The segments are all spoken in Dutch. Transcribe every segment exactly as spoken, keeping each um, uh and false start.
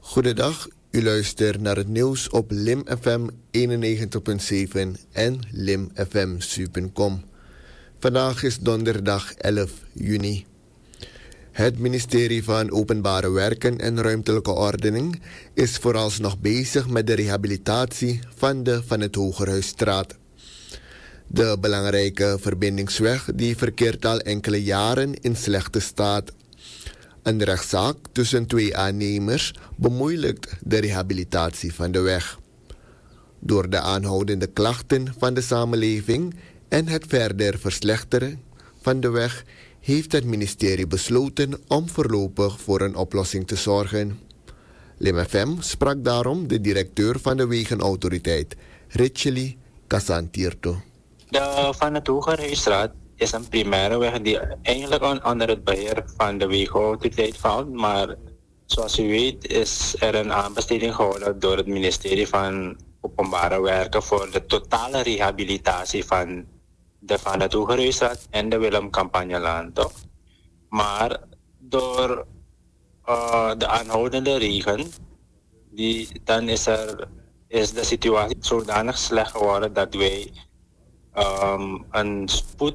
Goedendag, u luistert naar het nieuws op Lim F M eenennegentig komma zeven en lim f m super punt com. Vandaag is donderdag elf juni. Het ministerie van Openbare Werken en Ruimtelijke Ordening is vooralsnog bezig met de rehabilitatie van de Van het Hogerhuisstraat. De belangrijke verbindingsweg die verkeert al enkele jaren in slechte staat. Een rechtszaak tussen twee aannemers bemoeilijkt de rehabilitatie van de weg. Door de aanhoudende klachten van de samenleving en het verder verslechteren van de weg heeft het ministerie besloten om voorlopig voor een oplossing te zorgen. Lim F M sprak daarom de directeur van de Wegenautoriteit, Richeli Casantirto. De Van het Hogerhuisstraat is een primaire weg die eigenlijk on, onder het beheer van de Wegenautoriteit valt, maar zoals u weet is er een aanbesteding gehouden door het ministerie van Openbare Werken voor de totale rehabilitatie van de Van het Hogerhuisstraat en de Willem-Campagnelaan, toch? Maar door uh, de aanhoudende regen, die, dan is, er, is de situatie zodanig slecht geworden dat wij um, een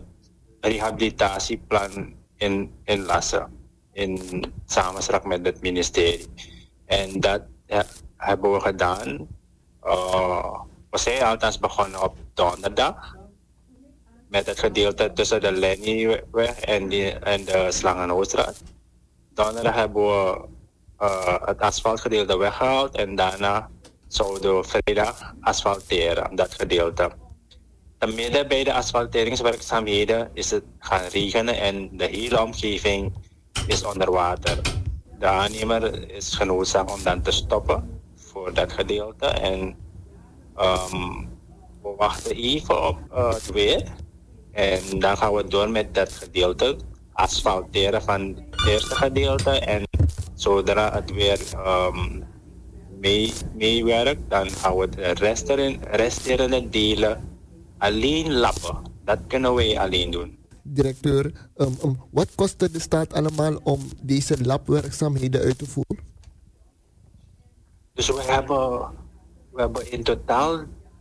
spoedrehabilitatieplan in, inlassen in samenspraak met het ministerie. En dat ja, hebben we gedaan. Uh, we zijn althans begonnen op donderdag met het gedeelte tussen de Lennyweg en, en de Slangenhoutstraat. Donderdag hebben we uh, het asfaltgedeelte weggehaald en daarna zouden we vrijdag asfalteren, dat gedeelte. Ten midden bij de asfalteringswerkzaamheden is het gaan regenen en de hele omgeving is onder water. De aannemer is genoodzaakt om dan te stoppen voor dat gedeelte en um, we wachten even op uh, het weer. En dan gaan we door met dat gedeelte, asfalteren van het eerste gedeelte. En zodra het weer um, mee, meewerkt, dan gaan we de resterende, resterende delen alleen lappen. Dat kunnen wij alleen doen. Directeur, um, um, wat kost het de staat allemaal om deze labwerkzaamheden uit te voeren? Dus we hebben, we hebben in totaal,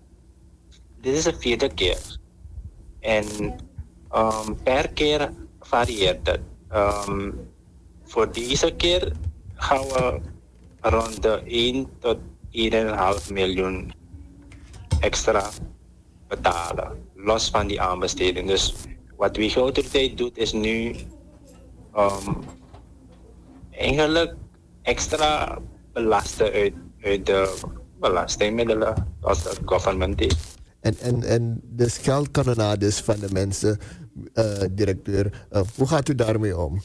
dit is de vierde keer. En um, per keer varieert het. Um, voor deze keer gaan we rond de één tot één komma vijf miljoen extra betalen. Los van die aanbesteding. Dus wat Wegenautoriteit doet is nu um, eigenlijk extra belasten uit, uit de belastingmiddelen als het government heeft. En, en, en de scheldkanonades van de mensen, uh, directeur, uh, hoe gaat u daarmee om?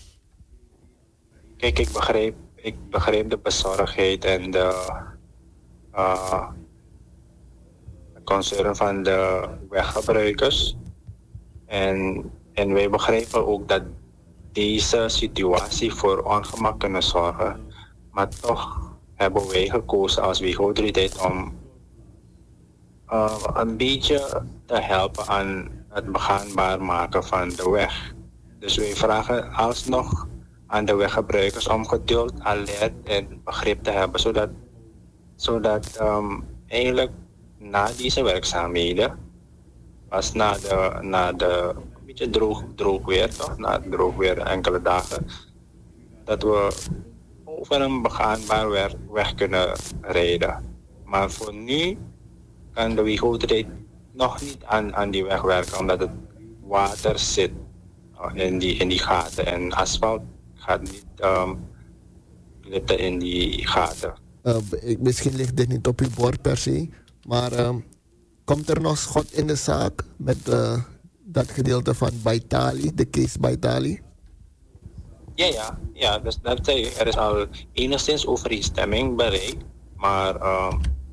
Kijk, ik begrijp, ik begrijp de bezorgdheid en de, uh, de concern van de weggebruikers. En, en wij begrijpen ook dat deze situatie voor ongemak kunnen zorgen. Maar toch hebben wij gekozen als Wegenautoriteit om Uh, een beetje te helpen aan het begaanbaar maken van de weg. Dus wij vragen alsnog aan de weggebruikers om geduld, alert en begrip te hebben, zodat, zodat um, eigenlijk na deze werkzaamheden, pas na de, na de een beetje droog, droog weer, toch? Na het droog weer enkele dagen, dat we over een begaanbaar weg, weg kunnen rijden. Maar voor nu kan de Wegenautoriteit nog niet aan, aan die weg werken, omdat het water zit in die, in die gaten. En asfalt gaat niet um, glippen in die gaten. Uh, misschien ligt dit niet op uw bord per se, maar uh, komt er nog schot in de zaak met uh, dat gedeelte van Baitali, de case Baitali? Ja, ja, ja dus dat zei ik. Er is al enigszins overeenstemming bereikt, maar uh,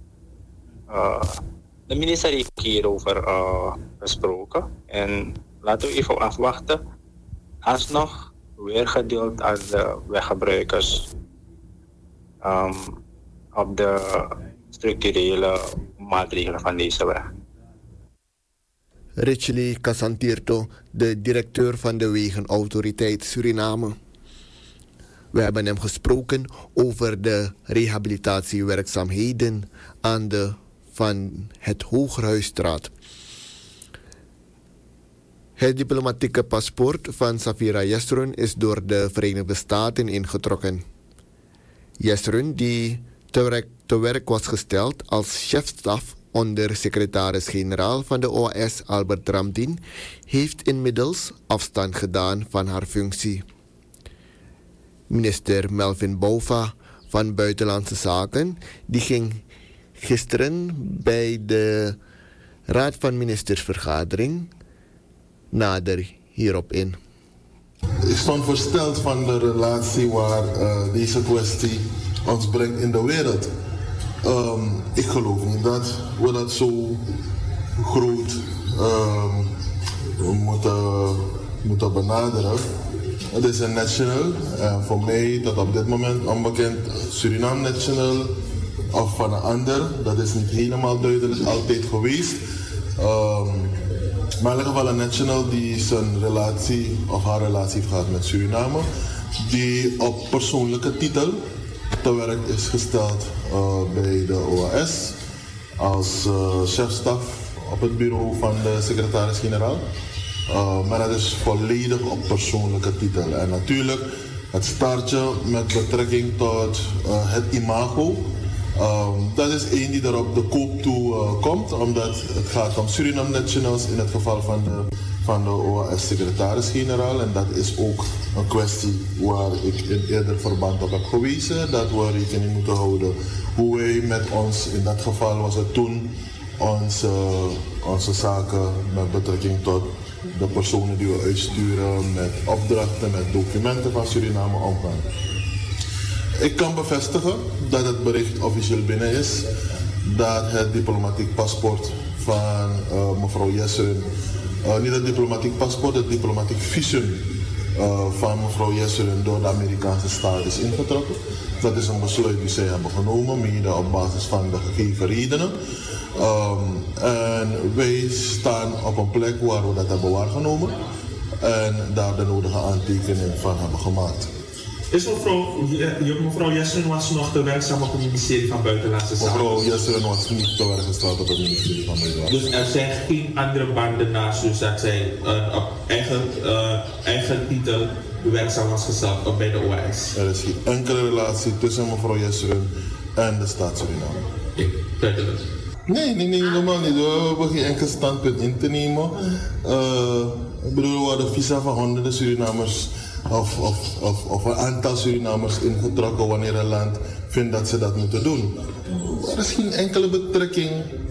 uh, de minister heeft hierover uh, gesproken en laten we even afwachten. Alsnog weer gedeeld aan de weggebruikers um, op de structurele maatregelen van deze weg. Richeli Casantirto, de directeur van de Wegenautoriteit Suriname. We hebben hem gesproken over de rehabilitatiewerkzaamheden aan de van het Hogerhuisstraat. Het diplomatieke paspoort van Safira Jesrun is door de Verenigde Staten ingetrokken. Jesrun, die te werk, te werk was gesteld als chefstaf onder secretaris-generaal van de O A S Albert Ramdin, heeft inmiddels afstand gedaan van haar functie. Minister Melvin Bouva van Buitenlandse Zaken, die ging gisteren bij de Raad van Ministersvergadering nader hierop in. Ik stond versteld van de relatie waar uh, deze kwestie ons brengt in de wereld. Um, ik geloof niet dat we dat zo groot um, moeten, moeten benaderen. Het is een national, en voor mij tot op dit moment onbekend Suriname national of van een ander. Dat is niet helemaal duidelijk altijd geweest. Um, maar in ieder geval een national die zijn relatie of haar relatie heeft gehad met Suriname, die op persoonlijke titel te werk is gesteld uh, bij de O A S als uh, chefstaf op het bureau van de secretaris-generaal. Uh, maar dat is volledig op persoonlijke titel. En natuurlijk het staartje met betrekking tot uh, het imago. Um, dat is één die er op de koop toe uh, komt, omdat het gaat om Suriname Nationals in het geval van de, van de O A S-secretaris-generaal. En dat is ook een kwestie waar ik in eerder verband op heb gewezen, dat we rekening moeten houden hoe wij met ons, in dat geval was het toen, onze, onze zaken met betrekking tot de personen die we uitsturen, met opdrachten, met documenten van Suriname omgaan. Ik kan bevestigen dat het bericht officieel binnen is dat het diplomatiek paspoort van uh, mevrouw Jesrun, uh, niet het diplomatiek paspoort, het diplomatiek visum uh, van mevrouw Jesrun door de Amerikaanse staat is ingetrokken. Dat is een besluit die zij hebben genomen, mede op basis van de gegeven redenen. Um, en wij staan op een plek waar we dat hebben waargenomen en daar de nodige aantekeningen van hebben gemaakt. Is mevrouw, mevrouw Jesrun was nog te werkzaam op het ministerie van Buitenlandse Zaken? Mevrouw Jesrun was niet te werk gesteld op het ministerie van Buitenlandse Zaken. Dus er zijn geen andere banden naast, dus dat zij uh, op eigen, uh, eigen titel werkzaam was gesteld op bij de O A S? Er is geen enkele relatie tussen mevrouw Jesrun en de staat Suriname. Ja, duidelijk. Nee, nee, nee, normaal niet. We hebben geen enkel standpunt in te nemen. Uh, ik bedoel, we hadden visa van honderden Surinamers of, of, of, of een aantal Surinamers ingetrokken wanneer een land vindt dat ze dat moeten doen. Er is geen enkele betrekking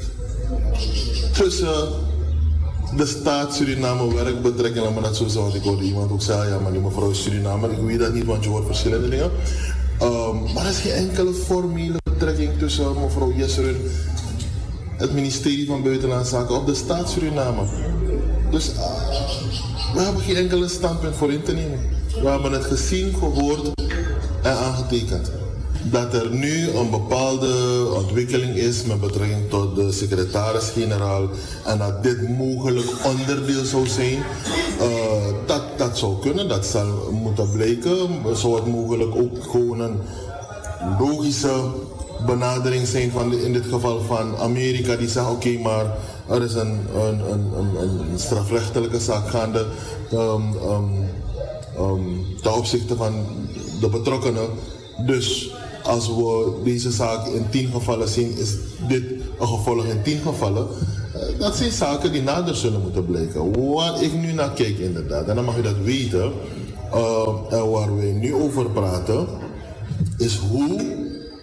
tussen de staat Suriname, werkbetrekking, laat me dat zo zeggen, want ik hoorde iemand ook zeggen, ja maar die mevrouw is Surinamer, ik weet dat niet, want je hoort verschillende dingen. Um, maar er is geen enkele formele betrekking tussen mevrouw Jesrun, het ministerie van Buitenlandse Zaken of de staat Suriname. Dus uh, we hebben geen enkele standpunt voor in te nemen. We hebben het gezien, gehoord en aangetekend. Dat er nu een bepaalde ontwikkeling is met betrekking tot de secretaris-generaal en dat dit mogelijk onderdeel zou zijn, uh, dat, dat zou kunnen, dat zal moeten blijken. Zou het mogelijk ook gewoon een logische benadering zijn van de, in dit geval van Amerika, die zegt oké, okay, maar er is een, een, een, een, een strafrechtelijke zaak gaande um, um, um, ten opzichte van de betrokkenen. Dus als we deze zaak in tien gevallen zien, is dit een gevolg in tien gevallen. Uh, dat zijn zaken die nader zullen moeten blijken. Waar ik nu naar kijk inderdaad, en dan mag je dat weten, uh, en waar wij nu over praten, is hoe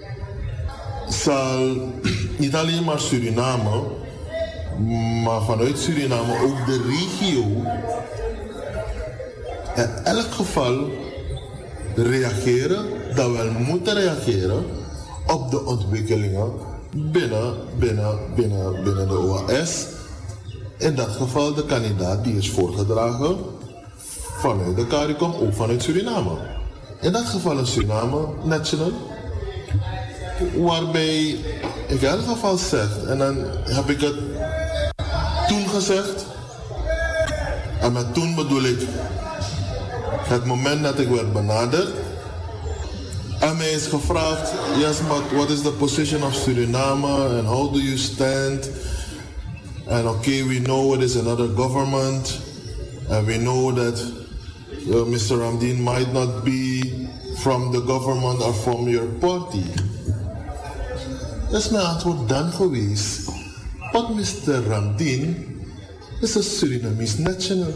zal niet alleen maar Suriname, maar vanuit Suriname ook de regio in elk geval reageren, dat we moeten reageren op de ontwikkelingen binnen, binnen, binnen, binnen de O A S. In dat geval de kandidaat die is voorgedragen vanuit de CARICOM, ook vanuit Suriname. In dat geval een Suriname National, waarbij ik in elk geval zeg, en dan heb ik het toen gezegd, en met toen bedoel ik het moment dat ik werd benaderd En mij is gevraagd, yes, maar what is the position of Suriname and how do you stand? And okay, we know it is another government and we know that uh, mister Ramdien might not be from the government or from your party. Dat is mijn antwoord dan geweest. Want mister Ramdien is een Surinamese national.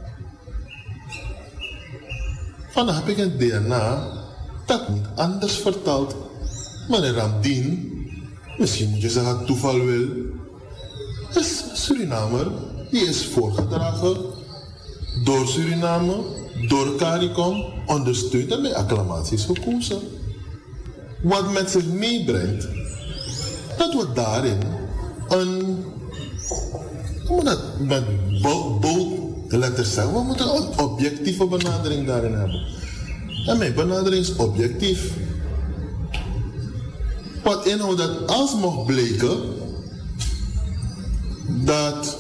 Vandaag heb ik een D N A dat niet anders vertaalt. Meneer Ramdien, misschien moet je zeggen toeval wil, is Surinamer, die is voorgedragen door Suriname, door CARICOM, ondersteund en met acclamaties gekozen. Wat met zich meebrengt, dat we daarin een, we moeten dat met boldletters zeggen, we moeten een objectieve benadering daarin hebben. En mijn benadering is objectief. Wat inhoudt dat als mocht bleken dat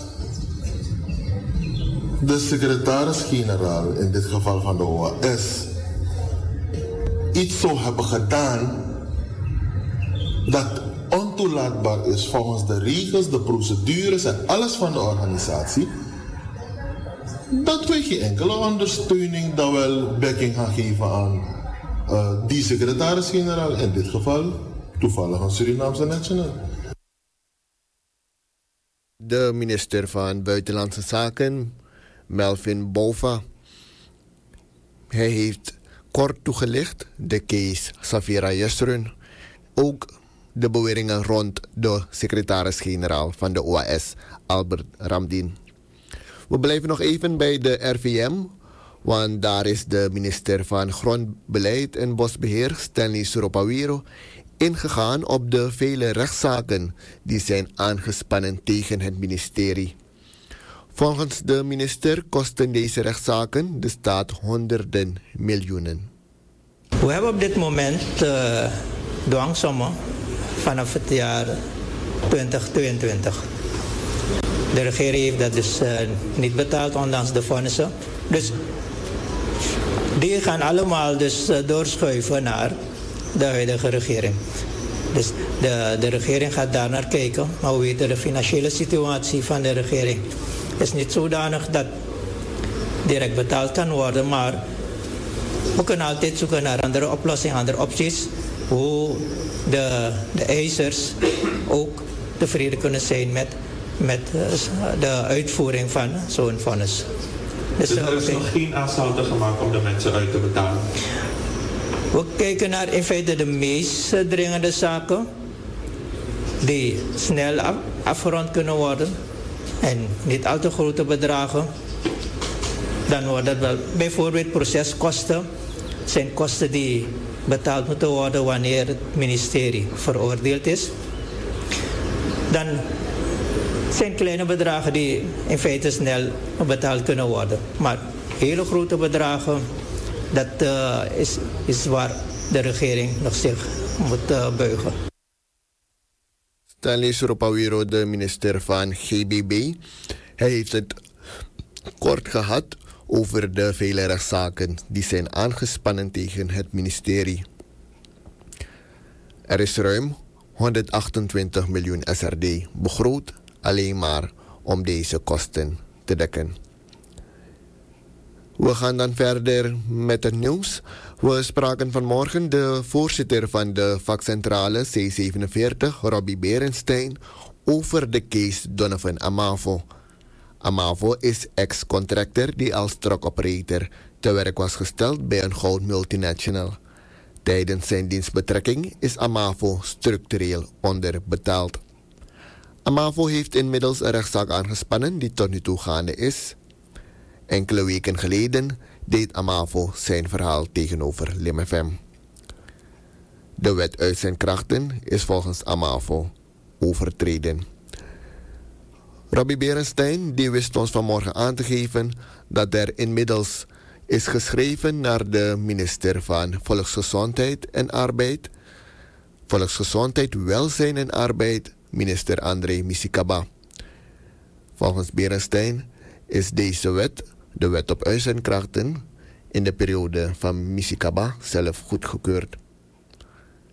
de secretaris-generaal, in dit geval van de O A S, iets zou hebben gedaan dat ontoelaatbaar is volgens de regels, de procedures en alles van de organisatie, dat wij geen enkele ondersteuning dan wel backing gaan geven aan uh, die secretaris-generaal, in dit geval toevallig een Surinaamse national. De minister van Buitenlandse Zaken, Melvin Bova, hij heeft kort toegelicht de case Safira Yusrun, ook de beweringen rond de secretaris-generaal van de O A S, Albert Ramdien. We blijven nog even bij de R V M, want daar is de minister van Grondbeleid en Bosbeheer, Stanley Suropawiro, ingegaan op de vele rechtszaken die zijn aangespannen tegen het ministerie. Volgens de minister kosten deze rechtszaken de staat honderden miljoenen. We hebben op dit moment uh, dwangsommen vanaf het jaar twintig tweeëntwintig. De regering heeft dat dus uh, niet betaald, ondanks de vonnissen. Dus die gaan allemaal dus uh, doorschuiven naar de huidige regering. Dus de, de regering gaat daar naar kijken. Maar we weten, de financiële situatie van de regering is niet zodanig dat direct betaald kan worden. Maar we kunnen altijd zoeken naar andere oplossingen, andere opties. Hoe de, de eisers ook tevreden kunnen zijn met, met de uitvoering van zo'n vonnis. Dus, dus er is nog geen aanstalten gemaakt om de mensen uit te betalen? We kijken naar in feite de meest dringende zaken die snel af, afgerond kunnen worden en niet al te grote bedragen. Dan wordt dat wel bijvoorbeeld proceskosten, zijn kosten die betaald moeten worden wanneer het ministerie veroordeeld is. Dan zijn kleine bedragen die in feite snel betaald kunnen worden. Maar hele grote bedragen, dat uh, is, is waar de regering nog zich moet uh, buigen. Stanley Suropawiro, de minister van G B B, hij heeft het kort gehad over de vele rechtszaken die zijn aangespannen tegen het ministerie. Er is ruim honderdachtentwintig miljoen S R D begroot alleen maar om deze kosten te dekken. We gaan dan verder met het nieuws. We spraken vanmorgen de voorzitter van de vakcentrale C zevenenveertig, Robbie Berenstein, over de case Donovan Amavo. Amavo is ex-contractor die als truck operator te werk was gesteld bij een goud multinational. Tijdens zijn dienstbetrekking is Amavo structureel onderbetaald. Amavo heeft inmiddels een rechtszaak aangespannen die tot nu toe gaande is. Enkele weken geleden deed Amavo zijn verhaal tegenover Lim F M. De wet uit zijn krachten is volgens Amavo overtreden. Robbie Berenstein die wist ons vanmorgen aan te geven dat er inmiddels is geschreven naar de minister van Volksgezondheid en Arbeid, Volksgezondheid, Welzijn en Arbeid, minister André Misikaba. Volgens Berenstein is deze wet, de wet op huis en krachten, in de periode van Misikaba zelf goedgekeurd.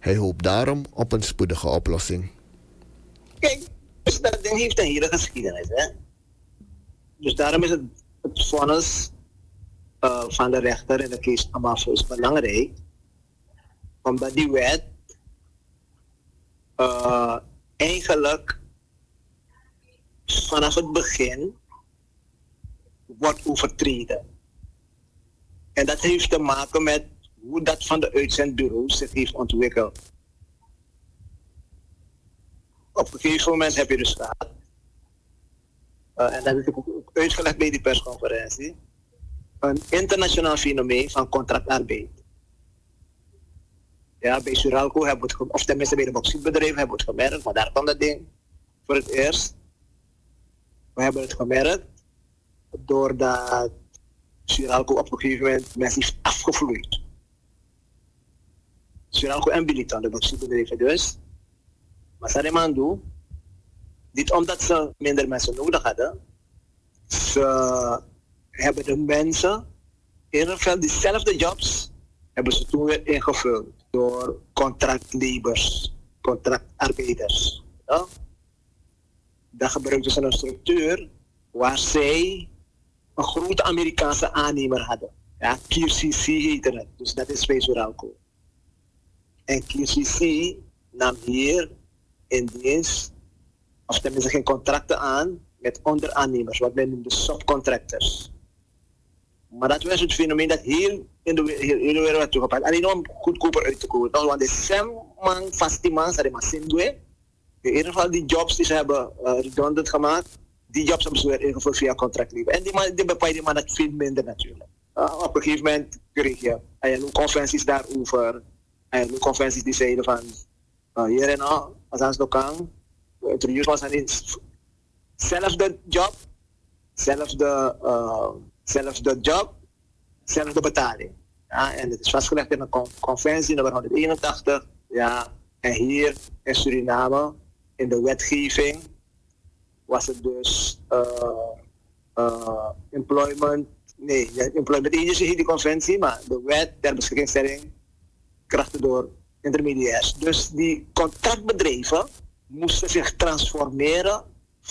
Hij hoopt daarom op een spoedige oplossing. Kijk, dus dat ding heeft een hele geschiedenis. Hè? Dus daarom is het, het vonnis uh, van de rechter in de case Amafo belangrijk. Omdat die wet uh, eigenlijk vanaf het begin wordt overtreden. En dat heeft te maken met hoe dat van de uitzendbureaus zich heeft ontwikkeld. Op een gegeven moment heb je dus gehad, uh, en dat heb ik ook uitgelegd bij die persconferentie, een internationaal fenomeen van contractarbeid. Ja, bij Suralco hebben we het, of tenminste bij de bauxietbedrijven hebben we het gemerkt, maar daar kwam dat ding voor het eerst. We hebben het gemerkt doordat Suralco op een gegeven moment mensen heeft afgevloeid. Suralco en Biliton, de bauxietbedrijven dus. Maar Saremandu, niet omdat ze minder mensen nodig hadden, ze hebben de mensen, in ieder geval diezelfde jobs, hebben ze toen weer ingevuld door contractlabors, contractarbeiders. Ja? Dan gebruikten ze een structuur waar zij een grote Amerikaanse aannemer hadden. Ja, Q C C heette het, dus dat is bij Suralco. En Q C C nam hier in dienst, of tenminste geen contracten aan, met onderaannemers, wat men noemde subcontractors. Maar dat was het fenomeen dat heel in de hele wereld werd toegepast. Alleen om goedkoper uit te komen. Want de semman vastiman, zei maar Sindwe, in ieder geval die jobs die ze hebben uh, redundant gemaakt, die jobs hebben ze weer ingevuld via contractleven. En die, man, die bepaalde man dat veel minder natuurlijk. Uh, op een gegeven moment kreeg je uh, conventies daarover. En uh, conventies die zeiden van uh, hier en nou, als aan het kan, introduce was aan zelfde job, zelfde, uh, zelfde job, zelfde betaling. Ja, en het is vastgelegd in een con- conventie nummer honderdeenentachtig. Ja, en hier in Suriname, in de wetgeving, was het dus uh, uh, employment, nee, employment agency heet die conventie, maar de wet ter beschikkingstelling krachten door intermediairs. Dus die contractbedrijven moesten zich transformeren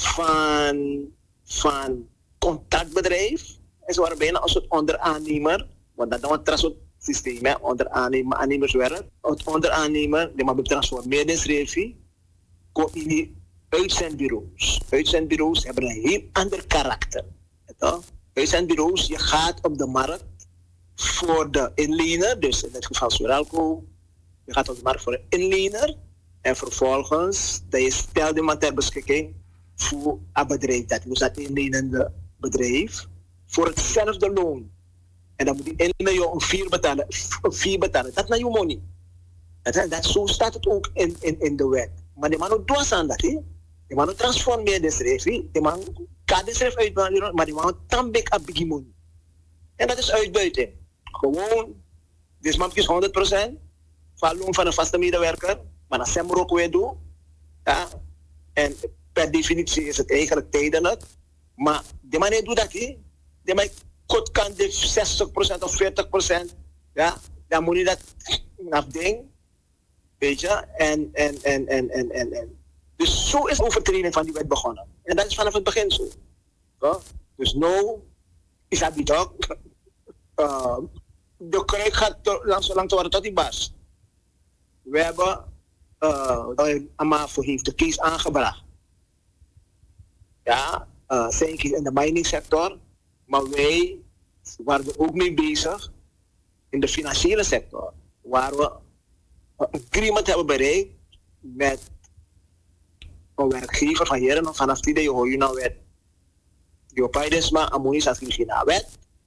van, van contractbedrijf. En ze waren bijna als het onderaannemer, want dat is een transfer systeem, hè, onderaannemer, aannemerswerk. Het onderaannemer, die mag getransformeerd in Srevi, komt in die uitzendbureaus. Uitzendbureaus hebben een heel ander karakter. Uitzendbureaus, je gaat op de markt voor de inlener, dus in dit geval Suralco, je gaat op de markt voor de inlener en vervolgens dat je stelt iemand ter beschikking voor een bedrijf, dat dus dat inlenende bedrijf, voor hetzelfde loon. En dan moet die inlener je een vier betalen, een vier betalen. Dat is naar je money. Dat, dat, zo staat het ook in, in, in de wet. Maar die man ook dwars aan dat, hè? Die man ook transformeert de schrijf, hè? Die man kan de schrijf uitbuiten, maar die man tambek op biggie money. En dat is uitbuiting. Gewoon, deze man kiest honderd procent van loon van een vaste medewerker, maar dat zijn we ook weer doen. Ja? En per definitie is het eigenlijk tijdelijk. Maar die man doet dat, hè? Die man kan de zestig procent of veertig procent, ja? Dan moet je dat afdingen. Weet je? En, en, en, en, en, en, en. Dus zo is de overtreding van die wet begonnen. En dat is vanaf het begin zo. Ja? Dus nou is dat niet ook. Uh, de kruik gaat lang zo lang te worden tot die barst. We hebben, uh, Amafo heeft de case aangebracht. Ja, uh, zijn case in de mining sector. Maar wij waren er ook mee bezig in de financiële sector. Waar we een agreement hebben bereikt met een werkgever van heren. Vanaf die day hoor je nou wet. Je paidesma, amonis als je naar wet.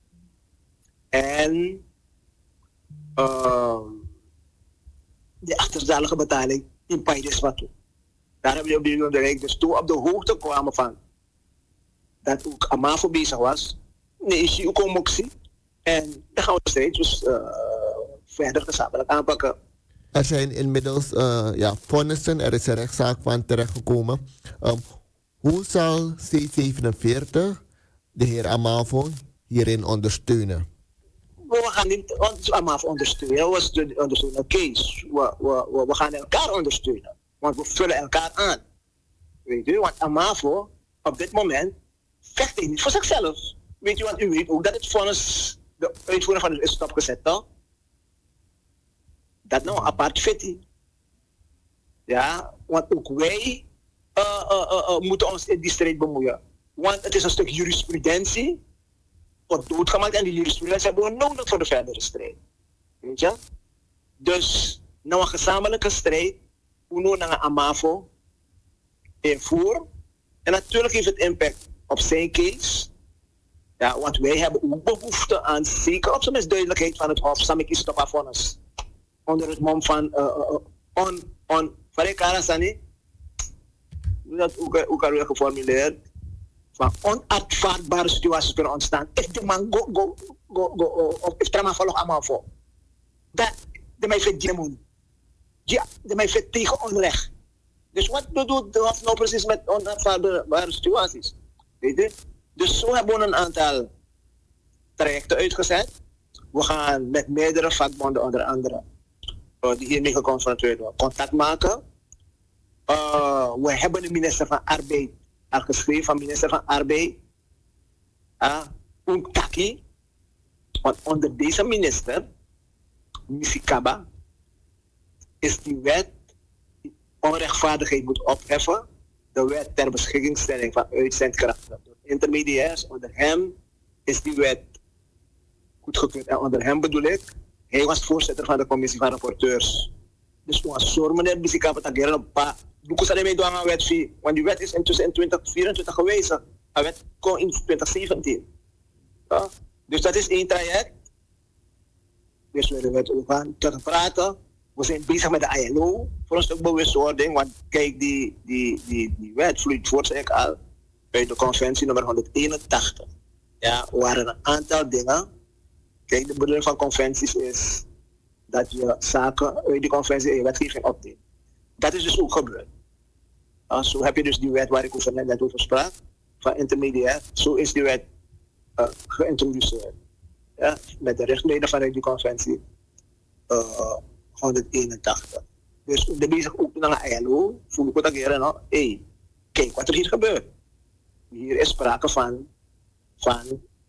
En uh, de achterstallige betaling in paidesma toe. Daar hebben we op die bereikt. Dus toen op de hoogte kwamen van dat ook Amafo bezig was. Nee, is je ook een moxie. En dan gaan we steeds dus, uh, verder gezamenlijk aanpakken. Er zijn inmiddels uh, ja, vonnissen, er is een rechtszaak van terechtgekomen. Um, hoe zal C zevenenveertig de heer Amafo hierin ondersteunen? we gaan niet ons allemaal ondersteunen. We stu- ondersteunen Kees. We, we, we, we gaan elkaar ondersteunen. Want we vullen elkaar aan. Weet u, want Amafo op dit moment vecht hij niet voor zichzelf. Weet u, want u weet ook dat het vonnis, de uitvoering van het is stopgezet, toch? Dat nou een apart fitty. Ja, want ook wij uh, uh, uh, uh, moeten ons in die strijd bemoeien. Want het is een stuk jurisprudentie. Wordt doodgemaakt en die jurisprudentie hebben we nodig voor de verdere strijd. Weet je? Dus, nou een gezamenlijke strijd, hoe nu naar een Amafo invoer. En natuurlijk heeft het impact op zijn case. Ja, want wij hebben ook behoefte aan, zeker op zijn minst duidelijkheid van het Hof, Samiki Stopafonnus. Onder het mom van uh, uh, on, on, van Karasani, dat ook, ook alweer geformuleerd, van onaanvaardbare situaties kunnen ontstaan. If de man go, go, go, go, of if trama volgt allemaal voor. Dat, de mij vindt Jemun. Ja, de mij vindt tegen onrecht. Dus wat doet de Hof nou precies met onaanvaardbare situaties? Weet je? Dus zo hebben we een aantal trajecten uitgezet. We gaan met meerdere vakbonden, onder andere, uh, die hiermee geconfronteerd worden, contact maken. Uh, we hebben de minister van Arbeid al geschreven, van minister van Arbeid, uh, Untaki. Want onder deze minister, Misikaba, is die wet die onrechtvaardigheid moet opheffen. De wet ter beschikkingstelling van uitzendkrachten door intermediairs. Onder hem is die wet goedgekeurd. En onder hem bedoel ik, hij was voorzitter van de commissie van rapporteurs. Dus toen was zorg meneer Bisikapa Tageren op pa. Doe ik mee door aan wet vier. Want die wet is intussen in twintig vierentwintig gewezen. De wet kon in twintig zeventien. Ja? Dus dat is één traject. Dus we willen ook aan te praten. We zijn bezig met de I L O voor een stuk bewustwording. Want kijk, die, die, die, die wet vloeit voort, zeg ik al, uit de conventie nummer honderdeenentachtig. Ja, er waren een aantal dingen. Kijk, de bedoeling van conventies is dat je zaken uit die conventie in je wetgeving opneemt. Dat is dus ook gebeurd. Uh, zo heb je dus die wet waar ik over net over sprak, van intermediair. Zo is die wet uh, geïntroduceerd. Ja, met de richtlijnen vanuit die conventie uh, honderdeenentachtig. Dus de bezig ook naar de I L O, voel ik wat ik hier nou, hé, kijk wat er hier gebeurt. Hier is sprake van, van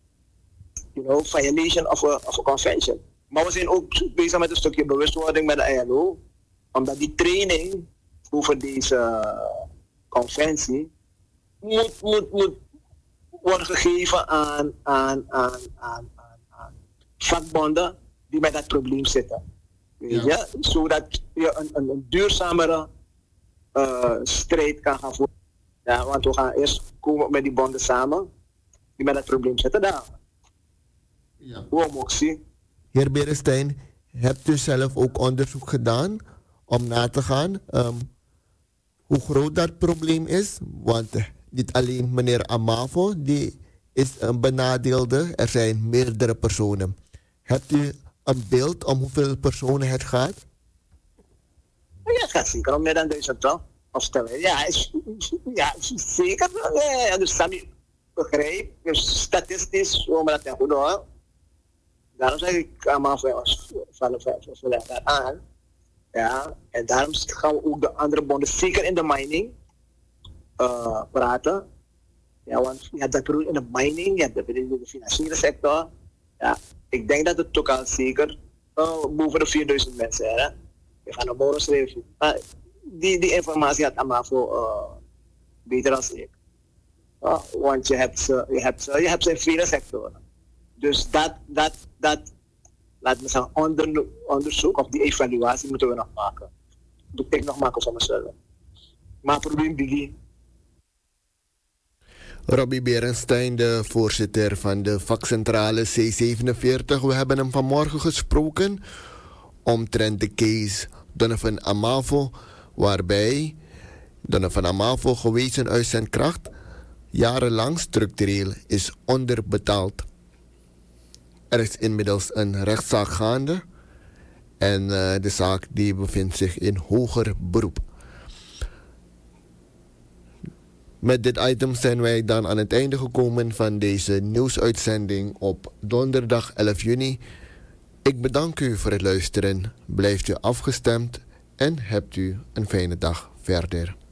you know, violation of a, of a convention. Maar we zijn ook bezig met een stukje bewustwording met de I L O, omdat die training over deze conventie moet, moet, moet worden gegeven aan, aan, aan, aan, aan, aan vakbonden die met dat probleem zitten. Weet je? Ja. Zodat je een, een, een duurzamere uh, strijd kan gaan voeren. Ja, want we gaan eerst komen met die bonden samen die met dat probleem zitten daar. Ja. Hoe moet ik zien? Heer Berestein, hebt u zelf ook onderzoek gedaan om na te gaan um, hoe groot dat probleem is? Want uh, niet alleen meneer Amafo, die is een benadeelde, er zijn meerdere personen. Hebt u een beeld om hoeveel personen het gaat? Ja, het gaat zeker om meer dan duizend toch? Of stellen. Ja, is, ja, zeker. Ja, dus Sami begrijpt, dus statistisch, hoe we dat ten goede hoor. Daarom zeg ik allemaal van daar aan. Ja, en daarom gaan we ook de andere bonden, zeker in de mining, uh, praten. Ja, want je hebt dat in de mining, je hebt dat in de financiële sector. Ja, ik denk dat het toch al zeker uh, boven de vierduizend mensen zijn. Hè? Je gaat een bonus schrijven. Uh, die, die informatie had allemaal voor uh, beter als ik. Uh, want je hebt ze, je hebt ze, je hebt ze in vele sectoren. Dus dat, dat, dat, laat me zeggen, onder, onderzoek of die evaluatie moeten we nog maken. Dat moet ik nog maken voor mezelf. Maar het probleem begint. Robbie Berenstein, de voorzitter van de vakcentrale C zevenenveertig. We hebben hem vanmorgen gesproken omtrent de case Donovan Amafo, waarbij Donovan Amafo gewezen uitzendkracht jarenlang structureel is onderbetaald. Er is inmiddels een rechtszaak gaande en uh, de zaak die bevindt zich in hoger beroep. Met dit item zijn wij dan aan het einde gekomen van deze nieuwsuitzending op donderdag elf juni. Ik bedank u voor het luisteren. Blijft u afgestemd en hebt u een fijne dag verder.